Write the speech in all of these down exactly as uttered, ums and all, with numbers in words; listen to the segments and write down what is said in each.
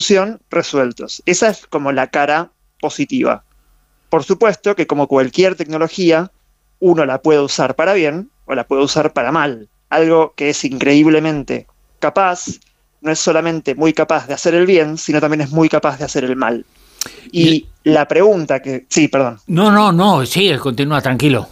resueltos. Esa es como la cara positiva. Por supuesto que como cualquier tecnología, uno la puede usar para bien o la puede usar para mal. Algo que es increíblemente capaz, no es solamente muy capaz de hacer el bien, sino también es muy capaz de hacer el mal. Y, y la pregunta que... Sí, perdón. No, no, no, sí, continúa, tranquilo.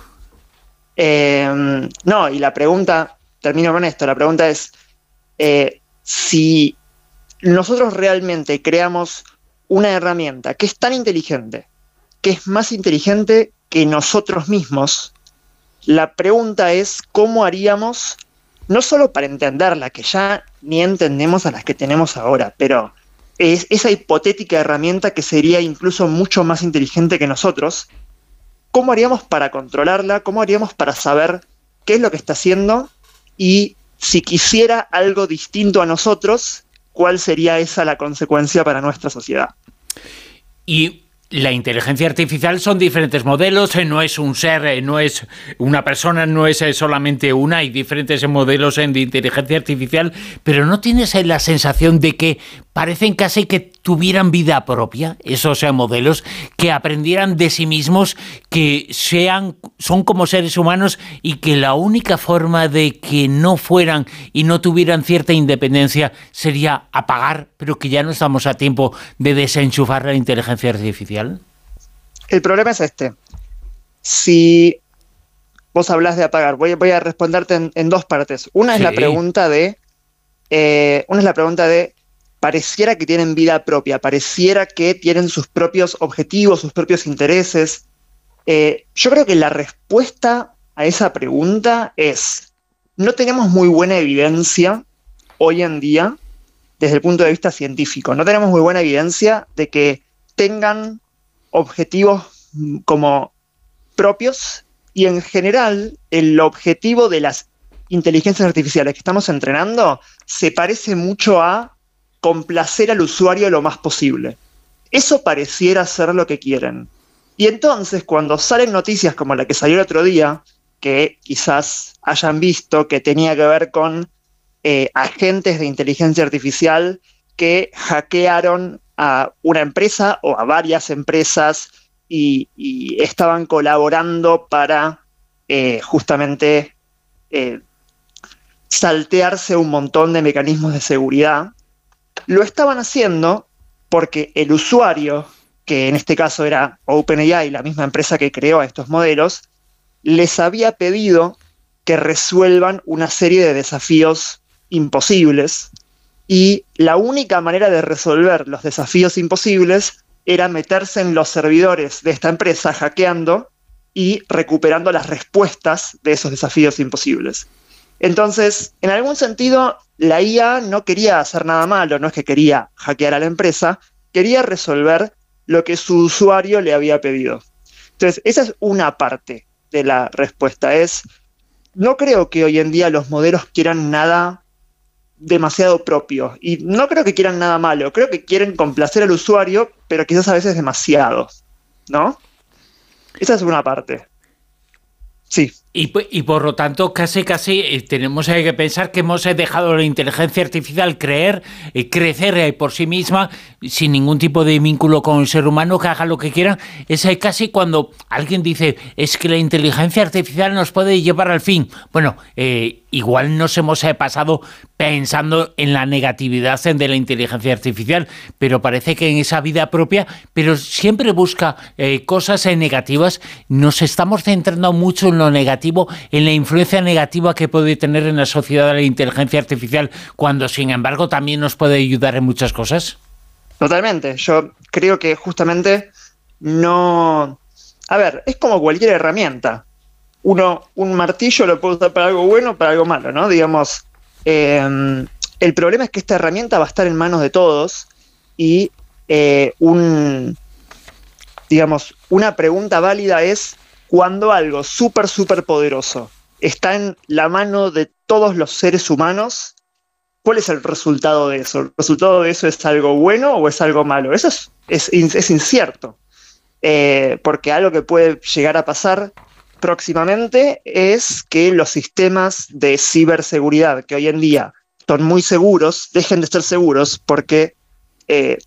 Eh, no, y la pregunta, termino con esto, la pregunta es, eh, si nosotros realmente creamos una herramienta que es tan inteligente, que es más inteligente que nosotros mismos, la pregunta es cómo haríamos, no solo para entenderla, que ya ni entendemos a las que tenemos ahora, pero es esa hipotética herramienta que sería incluso mucho más inteligente que nosotros, ¿cómo haríamos para controlarla? ¿Cómo haríamos para saber qué es lo que está haciendo? Y si quisiera algo distinto a nosotros, ¿cuál sería esa la consecuencia para nuestra sociedad? Y la inteligencia artificial son diferentes modelos, no es un ser, no es una persona, no es solamente una, hay diferentes modelos de inteligencia artificial, pero ¿no tienes la sensación de que parecen casi que tuvieran vida propia, esos modelos, que aprendieran de sí mismos, que sean, son como seres humanos y que la única forma de que no fueran y no tuvieran cierta independencia sería apagar, pero que ya no estamos a tiempo de desenchufar la inteligencia artificial? El problema es este. Si vos hablás de apagar, voy, voy a responderte en, en dos partes. Una Sí. es la pregunta de, eh, una es la pregunta de, pareciera que tienen vida propia, pareciera que tienen sus propios objetivos, sus propios intereses. Eh, yo creo que la respuesta a esa pregunta es, no tenemos muy buena evidencia hoy en día, desde el punto de vista científico, no tenemos muy buena evidencia de que tengan objetivos como propios, y en general el objetivo de las inteligencias artificiales que estamos entrenando se parece mucho a complacer al usuario lo más posible. Eso pareciera ser lo que quieren. Y entonces cuando salen noticias como la que salió el otro día, que quizás hayan visto que tenía que ver con eh, agentes de inteligencia artificial que hackearon a una empresa o a varias empresas y, y estaban colaborando para eh, justamente eh, saltearse un montón de mecanismos de seguridad. Lo estaban haciendo porque el usuario, que en este caso era OpenAI, la misma empresa que creó a estos modelos, les había pedido que resuelvan una serie de desafíos imposibles. Y la única manera de resolver los desafíos imposibles era meterse en los servidores de esta empresa hackeando y recuperando las respuestas de esos desafíos imposibles. Entonces, en algún sentido, la I A no quería hacer nada malo, no es que quería hackear a la empresa, quería resolver lo que su usuario le había pedido. Entonces, esa es una parte de la respuesta. Es, no creo que hoy en día los modelos quieran nada demasiado propio, y no creo que quieran nada malo, creo que quieren complacer al usuario, pero quizás a veces demasiado, ¿no? Esa es una parte. Sí. Y, y por lo tanto, casi casi eh, tenemos eh, que pensar que hemos eh, dejado la inteligencia artificial creer, eh, crecer eh, por sí misma, sin ningún tipo de vínculo con el ser humano, que haga lo que quiera. Es eh, casi cuando alguien dice, es que la inteligencia artificial nos puede llevar al fin. Bueno, eh, igual nos hemos eh, pasado pensando en la negatividad de la inteligencia artificial, pero parece que en esa vida propia, pero siempre busca eh, cosas eh, negativas. Nos estamos centrando mucho en lo negativo, en la influencia negativa que puede tener en la sociedad la inteligencia artificial, cuando sin embargo también nos puede ayudar en muchas cosas. Totalmente, yo creo que justamente no... A ver, es como cualquier herramienta. Uno, un martillo lo puede usar para algo bueno o para algo malo, ¿no? Digamos, eh, el problema es que esta herramienta va a estar en manos de todos y eh, un, digamos, una pregunta válida es: cuando algo súper, súper poderoso está en la mano de todos los seres humanos, ¿cuál es el resultado de eso? ¿El resultado de eso es algo bueno o es algo malo? Eso es, es, es incierto, eh, porque algo que puede llegar a pasar próximamente es que los sistemas de ciberseguridad, que hoy en día son muy seguros, dejen de ser seguros porque eh,